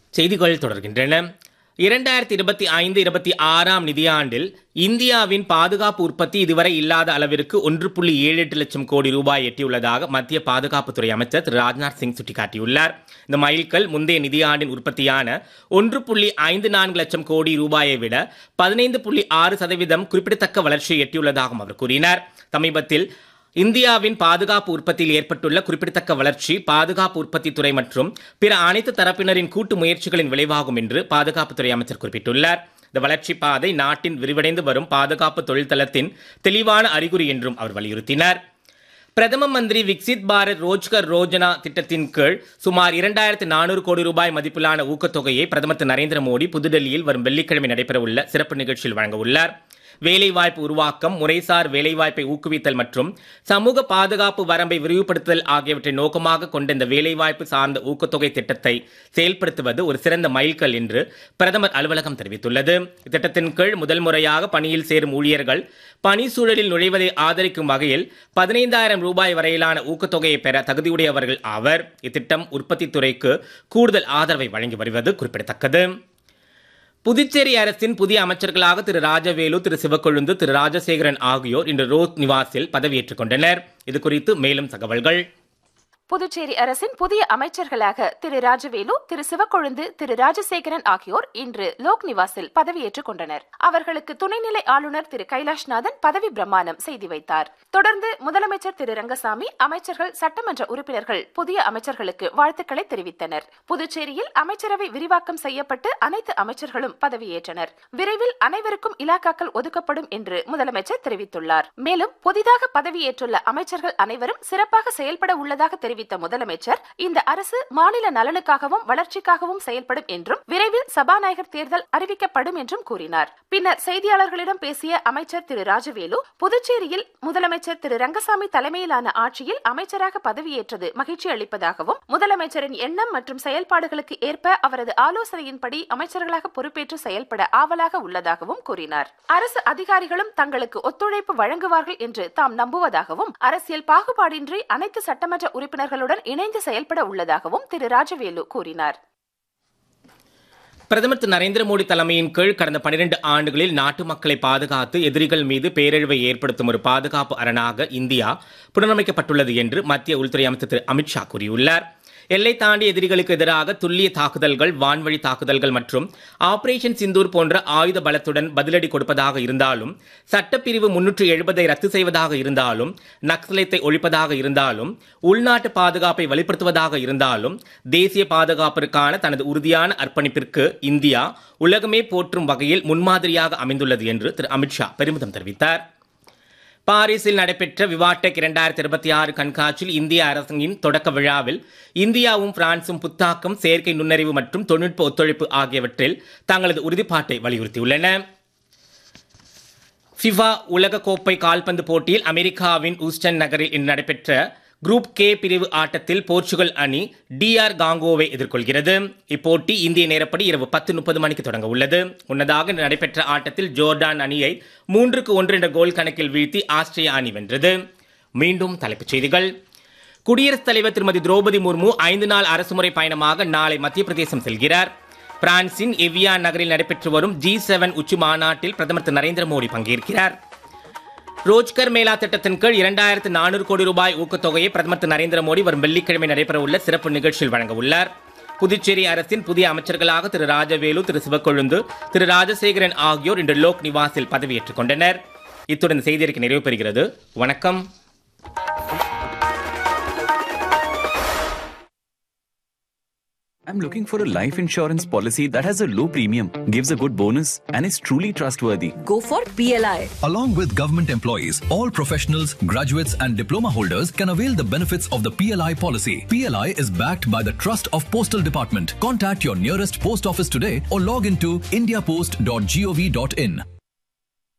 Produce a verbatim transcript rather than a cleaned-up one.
செய்திகள் தொடர்கின்றன. இரண்டாயிரத்தி இருபத்தி ஐந்து இருபத்தி ஆறாம் நிதியாண்டில் இந்தியாவின் பாதுகாப்பு உற்பத்தி இதுவரை இல்லாத அளவிற்கு ஒன்று புள்ளி ஏழு எட்டு லட்சம் கோடி ரூபாய் எட்டியுள்ளதாக மத்திய பாதுகாப்புத்துறை அமைச்சர் திரு ராஜ்நாத் சிங் சுட்டிக்காட்டியுள்ளார். இந்த மைல்கல் முந்தைய நிதியாண்டின் உற்பத்தியான ஒன்று புள்ளி ஐந்து நான்கு லட்சம் கோடி ரூபாயை விட பதினைந்து புள்ளி ஆறு சதவீதம் குறிப்பிடத்தக்க வளர்ச்சியை எட்டியுள்ளதாகவும் அவர் கூறினார். சமீபத்தில் இந்தியாவின் பாதுகாப்பு உற்பத்தியில் ஏற்பட்டுள்ள குறிப்பிடத்தக்க வளர்ச்சி பாதுகாப்பு உற்பத்தி துறை மற்றும் பிற அனைத்து தரப்பினரின் கூட்டு முயற்சிகளின் விளைவாகும் என்று பாதுகாப்புத்துறை அமைச்சர் குறிப்பிட்டுள்ளார். இந்த வளர்ச்சி பாதை நாட்டின் விரிவடைந்து வரும் பாதுகாப்பு தொழில்தளத்தின் தெளிவான அறிகுறி என்றும் அவர் வலியுறுத்தினார். பிரதம மந்திரி விக்சித் பாரத் ரோஜ்கர் ரோஜனா திட்டத்தின் கீழ் சுமார் இரண்டாயிரத்து நானூறு கோடி ரூபாய் மதிப்பிலான ஊக்கத்தொகையை பிரதமர் திரு நரேந்திர மோடி புதுடெல்லியில் வரும் வெள்ளிக்கிழமை நடைபெறவுள்ள சிறப்பு நிகழ்ச்சியில் வழங்க உள்ளார். வேலைவாய்ப்பு உருவாக்கம், முறைசார் வேலைவாய்ப்பை ஊக்குவித்தல் மற்றும் சமூக பாதுகாப்பு வரம்பை விரிவுபடுத்துதல் ஆகியவற்றை நோக்கமாக கொண்ட இந்த வேலைவாய்ப்பு சார்ந்த ஊக்கத்தொகை திட்டத்தை செயல்படுத்துவது ஒரு சிறந்த மைல்கல் என்று பிரதமர் அலுவலகம் தெரிவித்துள்ளது. இத்திட்டத்தின் கீழ் முதல் முறையாக பணியில் சேரும் ஊழியர்கள் பணி சூழலில் நுழைவதை ஆதரிக்கும் வகையில் பதினைந்தாயிரம் ரூபாய் வரையிலான ஊக்கத்தொகையை பெற தகுதியுடையவர்கள் ஆவர். இத்திட்டம் உற்பத்தி துறைக்கு கூடுதல் ஆதரவை வழங்கி வருவது குறிப்பிடத்தக்கது. புதுச்சேரி அரசின் புதிய அமைச்சர்களாக திரு ராஜவேலு, திரு சிவக்கொழுந்து, திரு ராஜசேகரன் ஆகியோர் இன்று ரோஸ் நிவாசில் பதவியேற்றுக் கொண்டனர். இது குறித்து மேலும் தகவல்கள். புதுச்சேரி அரசின் புதிய அமைச்சர்களாக திரு ராஜவேலு, திரு சிவக்கொழுந்து, திரு ராஜசேகரன் ஆகியோர் இன்று லோக் நிவாசில் பதவியேற்றுக் கொண்டனர். அவர்களுக்கு துணைநிலை ஆளுநர் திரு கைலாஷ்நாதன் பதவி பிரமாணம் செய்து வைத்தார். தொடர்ந்து முதலமைச்சர் திரு ரங்கசாமி, அமைச்சர்கள், சட்டமன்ற உறுப்பினர்கள் புதிய அமைச்சர்களுக்கு வாழ்த்துக்களை தெரிவித்தனர். புதுச்சேரியில் அமைச்சரவை விரிவாக்கம் செய்யப்பட்டு அனைத்து அமைச்சர்களும் பதவியேற்றனர். விரைவில் அனைவருக்கும் இலாக்காக்கள் ஒதுக்கப்படும் என்று முதலமைச்சர் தெரிவித்துள்ளார். மேலும் புதிதாக பதவியேற்றுள்ள அமைச்சர்கள் அனைவரும் சிறப்பாக செயல்பட உள்ளதாக தெரிவித்தார். முதலமைச்சர் இந்த அரசு மாநில நலனுக்காகவும் வளர்ச்சிக்காகவும் செயல்படும் என்றும் விரைவில் சபாநாயகர் தேர்தல் அறிவிக்கப்படும் என்றும் கூறினார். பின்னர் செய்தியாளர்களிடம் பேசிய அமைச்சர் திரு ராஜவேலு, புதுச்சேரியில் முதலமைச்சர் திரு ரங்கசாமி தலைமையிலான ஆட்சியில் அமைச்சராக பதவியேற்றது மகிழ்ச்சி அளிப்பதாகவும் முதலமைச்சரின் எண்ணம் மற்றும் செயல்பாடுகளுக்கு ஏற்ப அவரது ஆலோசனையின்படி அமைச்சர்களாக பொறுப்பேற்று செயல்பட ஆவலாக உள்ளதாகவும் கூறினார். அரசு அதிகாரிகளும் தங்களுக்கு ஒத்துழைப்பு வழங்குவார்கள் என்று தாம் நம்புவதாகவும் அரசியல் பாகுபாடின்றி அனைத்து சட்டமன்ற உறுப்பினர்கள் இணைந்து செயல்பட உள்ளதாகவும் திரு ராஜவேலு கூறினார். பிரதமர் திரு நரேந்திர மோடி தலைமையின் கீழ் கடந்த பனிரெண்டு ஆண்டுகளில் நாட்டு மக்களை பாதுகாத்து எதிரிகள் மீது பேரழிவை ஏற்படுத்தும் ஒரு பாதுகாப்பு அரணாக இந்தியா புனரமைக்கப்பட்டுள்ளது என்று மத்திய உள்துறை அமைச்சர் திரு அமித்ஷா கூறியுள்ளார். எல்லை தாண்டி எதிரிகளுக்கு எதிராக துல்லிய தாக்குதல்கள், வான்வழி தாக்குதல்கள் மற்றும் ஆபரேஷன் சிந்தூர் போன்ற ஆயுத பலத்துடன் பதிலடி கொடுப்பதாக இருந்தாலும், சட்டப்பிரிவு முன்னூற்று எழுபதை ரத்து செய்வதாக இருந்தாலும், நக்சலைத்தை ஒழிப்பதாக இருந்தாலும், உள்நாட்டு பாதுகாப்பை வலுப்படுத்துவதாக இருந்தாலும், தேசிய பாதுகாப்பிற்கான தனது உறுதியான அர்ப்பணிப்பிற்கு இந்தியா உலகமே போற்றும் வகையில் முன்மாதிரியாக அமைந்துள்ளது என்று திரு அமித்ஷா பெருமிதம் தெரிவித்தார். பாரிஸில் நடைபெற்ற விவாடெக் இரண்டாயிரத்தி இருபத்தி ஆறு கண்காட்சியில் இந்திய அரசின் தொடக்க விழாவில் இந்தியாவும் பிரான்சும் புத்தாக்கம், செயற்கை நுண்ணறிவு மற்றும் தொழில்நுட்ப ஒத்துழைப்பு ஆகியவற்றில் தங்களது உறுதிப்பாட்டை வலியுறுத்தியுள்ளன. ஃபிஃபா உலகக்கோப்பை கால்பந்து போட்டியில் அமெரிக்காவின் ஊஸ்டன் நகரில் இன்று நடைபெற்ற குரூப் கே பிரிவு ஆட்டத்தில் போர்ச்சுகல் அணி டிஆர் காங்கோவை எதிர்கொள்கிறது. இப்போட்டி இந்திய நேரப்படி இரவு பத்து முப்பது மணிக்கு தொடங்க உள்ளது. முன்னதாக நடைபெற்ற ஆட்டத்தில் ஜோர்டான் அணியை மூன்றுக்கு ஒன்று என்ற கோல் கணக்கில் வீழ்த்தி ஆஸ்திரேலியா அணி வென்றது. மீண்டும் தலைப்புச் செய்திகள். குடியரசுத் தலைவர் திருமதி திரௌபதி முர்மு ஐந்து நாள் அரசுமுறை பயணமாக நாளை மத்திய பிரதேசம் செல்கிறார். பிரான்சின் எவியான் நகரில் நடைபெற்று வரும் ஜி செவன் உச்சி மாநாட்டில் பிரதமர் திரு நரேந்திர மோடி பங்கேற்கிறார். ரோஜ்கர் மேலா திட்டத்தின் கீழ் இரண்டாயிரத்து நானூறு கோடி ரூபாய் ஊக்கத்தொகையை பிரதமர் திரு நரேந்திர மோடி வரும் வெள்ளிக்கிழமை நடைபெறவுள்ள சிறப்பு நிகழ்ச்சியில் வழங்க உள்ளார். புதுச்சேரி அரசின் புதிய அமைச்சர்களாக திரு ராஜவேலு, திரு சிவக்கொழுந்து, திரு ராஜசேகரன் ஆகியோர் இன்று லோக் நிவாசில் பதவியேற்றுக் கொண்டனர். இத்துடன் செய்தியறிக்கை நிறைவு பெறுகிறது. வணக்கம். I'm looking for a life insurance policy that has a low premium, gives a good bonus, and is truly trustworthy. Go for P L I. Along with government employees, all professionals, graduates, and diploma holders can avail the benefits of the P L I policy. P L I is backed by the Trust of Postal Department. Contact your nearest post office today or log into india post dot gov dot in.